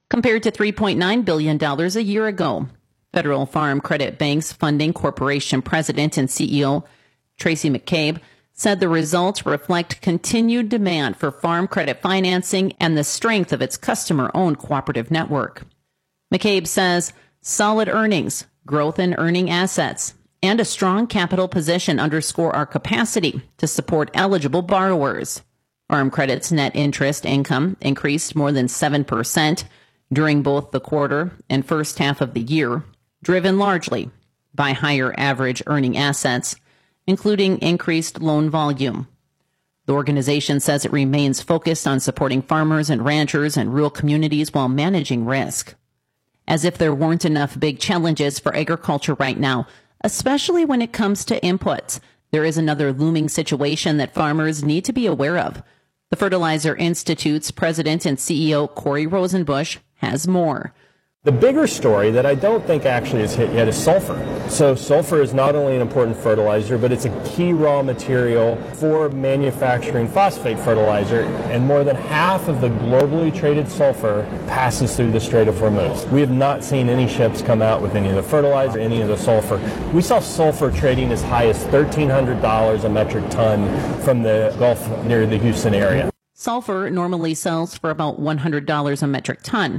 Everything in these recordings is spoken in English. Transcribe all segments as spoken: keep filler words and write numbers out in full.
compared to three point nine billion dollars a year ago. Federal Farm Credit Bank's Funding Corporation president and C E O Tracy McCabe said the results reflect continued demand for farm credit financing and the strength of its customer-owned cooperative network. McCabe says solid earnings, growth in earning assets, and a strong capital position underscore our capacity to support eligible borrowers. Farm Credit's net interest income increased more than seven percent during both the quarter and first half of the year, driven largely by higher average earning assets, including increased loan volume. The organization says it remains focused on supporting farmers and ranchers in rural communities while managing risk. As if there weren't enough big challenges for agriculture right now, especially when it comes to inputs, there is another looming situation that farmers need to be aware of. The Fertilizer Institute's president and C E O Corey Rosenbusch has more. The bigger story that I don't think actually is hit yet is sulfur. So sulfur is not only an important fertilizer, but it's a key raw material for manufacturing phosphate fertilizer, and more than half of the globally traded sulfur passes through the Strait of Hormuz. We have not seen any ships come out with any of the fertilizer, any of the sulfur. We saw sulfur trading as high as thirteen hundred dollars a metric ton from the Gulf near the Houston area. Sulfur normally sells for about one hundred dollars a metric ton.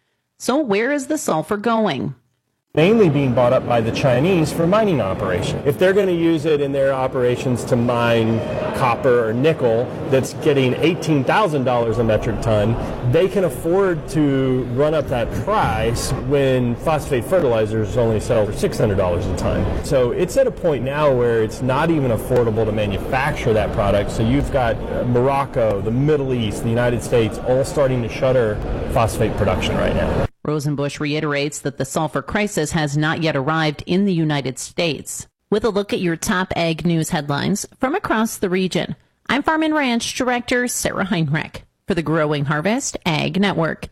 So where is the sulfur going? Mainly being bought up by the Chinese for mining operations. If they're going to use it in their operations to mine copper or nickel that's getting eighteen thousand dollars a metric ton, they can afford to run up that price when phosphate fertilizers only sell for six hundred dollars a ton. So it's at a point now where it's not even affordable to manufacture that product. So you've got Morocco, the Middle East, the United States all starting to shutter phosphate production right now. Rosenbusch reiterates that the sulfur crisis has not yet arrived in the United States. With a look at your top ag news headlines from across the region, I'm Farm and Ranch Director Sarah Heinrich for the Growing Harvest Ag Network.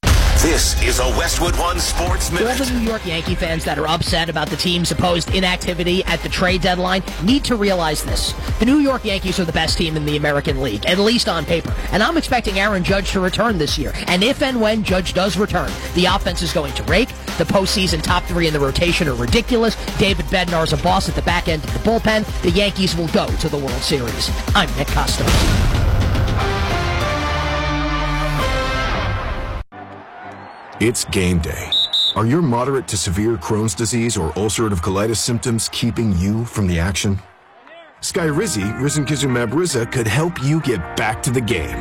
This is a Westwood One Sports Minute. All the New York Yankee fans that are upset about the team's supposed inactivity at the trade deadline need to realize this. The New York Yankees are the best team in the American League, at least on paper. And I'm expecting Aaron Judge to return this year. And if and when Judge does return, the offense is going to rake. The postseason top three in the rotation are ridiculous. David Bednar is a boss at the back end of the bullpen. The Yankees will go to the World Series. I'm Nick Costos. It's game day. Are your moderate to severe Crohn's disease or ulcerative colitis symptoms keeping you from the action? Skyrizi, risankizumab Riza, could help you get back to the game.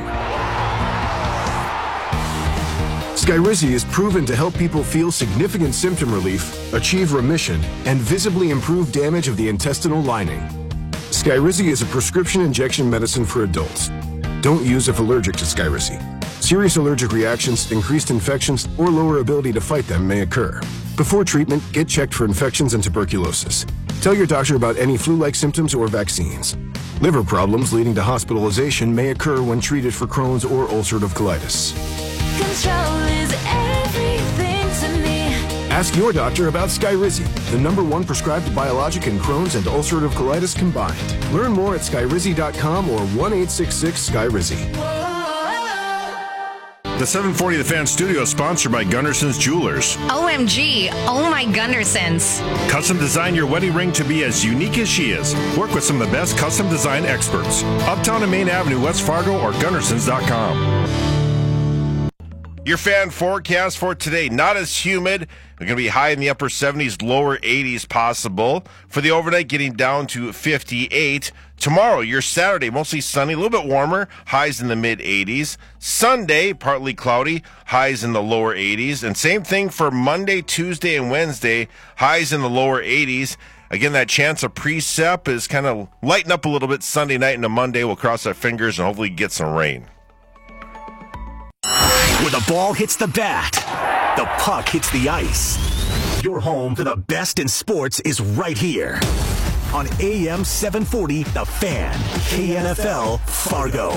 Skyrizi is proven to help people feel significant symptom relief, achieve remission, and visibly improve damage of the intestinal lining. Skyrizi is a prescription injection medicine for adults. Don't use if allergic to Skyrizi. Serious allergic reactions, increased infections, or lower ability to fight them may occur. Before treatment, get checked for infections and tuberculosis. Tell your doctor about any flu-like symptoms or vaccines. Liver problems leading to hospitalization may occur when treated for Crohn's or ulcerative colitis. Control is everything to me. Ask your doctor about Skyrizi, the number one prescribed biologic in Crohn's and ulcerative colitis combined. Learn more at skyrizi dot com or one eight six six Skyrizi. The seven forty The Fan studio is sponsored by Gunderson's Jewelers. O M G, oh my Gundersons. Custom design your wedding ring to be as unique as she is. Work with some of the best custom design experts. Uptown and Main Avenue, West Fargo, or Gundersons dot com. Your fan forecast for today, not as humid. We're going to be high in the upper seventies, lower eighties possible. For the overnight, getting down to fifty-eight. Tomorrow, your Saturday, mostly sunny, a little bit warmer, highs in the mid-eighties. Sunday, partly cloudy, highs in the lower eighties. And same thing for Monday, Tuesday, and Wednesday, highs in the lower eighties. Again, that chance of precip is kind of lighten up a little bit Sunday night into Monday. We'll cross our fingers and hopefully get some rain. Where the ball hits the bat, the puck hits the ice. Your home for the best in sports is right here on A M seven forty, The Fan, K N F L, Fargo.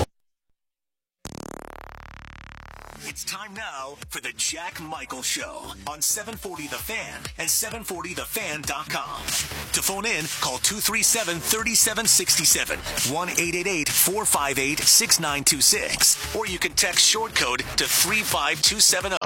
It's time now for the Jack Michael Show on seven forty The Fan and seven forty the fan dot com. To phone in, call two three seven, three seven six seven, one eight eight eight, four five eight, six nine two six, or you can text short code to three five two seven zero.